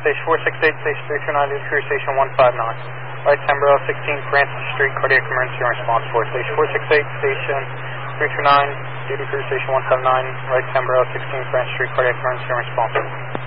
Station 468, Station 329, to Crew Station 159. Right 10 Barrel 16 Francis Street, cardiac emergency response for Station 468, Station 329, duty Crew Station 159, right 10 Barrel 16 Francis Street, cardiac emergency response.